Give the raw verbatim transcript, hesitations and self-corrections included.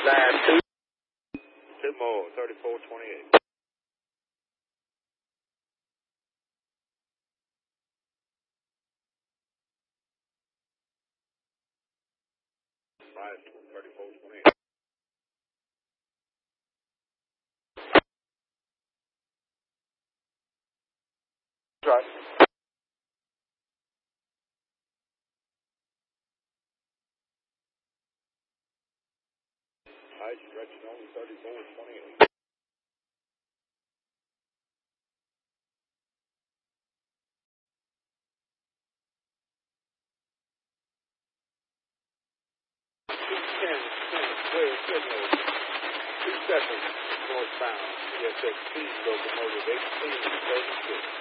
Last two. Two more, thirty-four twenty-eight. Five, thirty-four twenty-eight. Right. High stretching on thirty-four twenty-eight. Two ten, ten, clear signal. Two seconds northbound. C S X speed locomotive eighteen thirty-six.